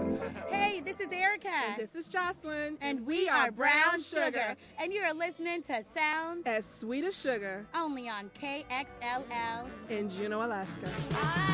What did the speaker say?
Hey, this is Erica. And this is Jocelyn. And we are Brown Sugar. And you are listening to Sounds as Sweet as Sugar. Only on KXLL in Juneau, Alaska.